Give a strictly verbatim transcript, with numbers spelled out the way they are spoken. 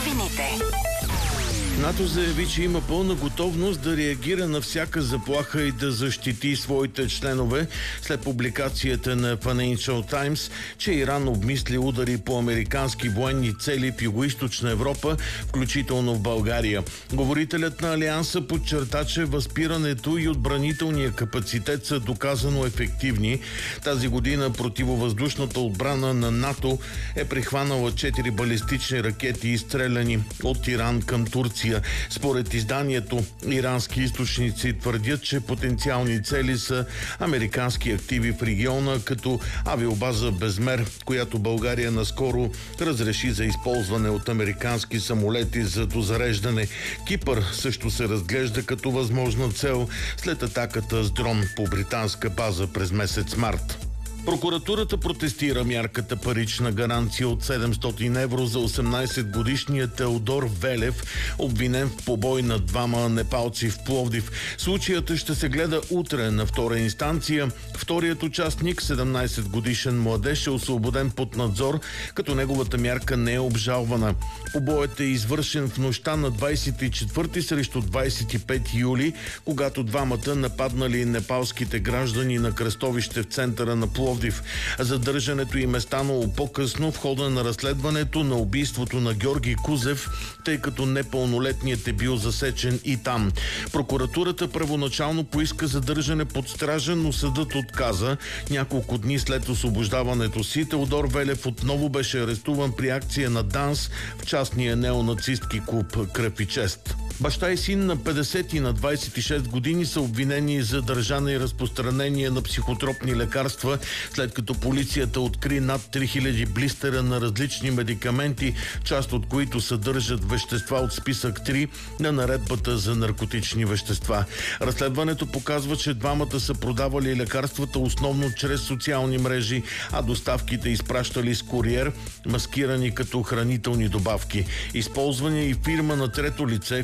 Новините. НАТО заяви, че има пълна готовност да реагира на всяка заплаха и да защити своите членове след публикацията на Financial Times, че Иран обмисли удари по американски военни цели в Югоизточна Европа, включително в България. Говорителят на Алианса подчерта, че възпирането и отбранителния капацитет са доказано ефективни. Тази година противовъздушната отбрана на НАТО е прихванала четири балистични ракети, изстреляни от Иран към Турция. Според изданието, ирански източници твърдят, че потенциални цели са американски активи в региона, като авиобаза Безмер, която България наскоро разреши за използване от американски самолети за дозареждане. Кипър също се разглежда като възможна цел след атаката с дрон по британска база през месец март. Прокуратурата протестира мярката парична гаранция от седемстотин евро за осемнайсетгодишния Теодор Велев, обвинен в побой на двама непалци в Пловдив. Случаят ще се гледа утре на втора инстанция. Вторият участник, седемнайсетгодишен младеж, е освободен под надзор, като неговата мярка не е обжалвана. Побоят е извършен в нощта на двайсет и четвърти срещу двайсет и пети юли, когато двамата нападнали непалските граждани на кръстовище в центъра на Пловдив. Задържането им е станало по-късно в хода на разследването на убийството на Георги Кузев, тъй като непълнолетният е бил засечен и там. Прокуратурата първоначално поиска задържане под стража, но съдът отказа. Няколко дни след освобождаването си, Теодор Велев отново беше арестуван при акция на ДАНС в частния неонацистки клуб „Кръв и чест“. Баща и син на петдесет и на двайсет и шест години са обвинени за държане и разпространение на психотропни лекарства, след като полицията откри над три хиляди блистера на различни медикаменти, част от които съдържат вещества от списък три на наредбата за наркотични вещества. Разследването показва, че двамата са продавали лекарствата основно чрез социални мрежи, а доставките изпращали с куриер, маскирани като хранителни добавки. Използвани и фирма на трето лице,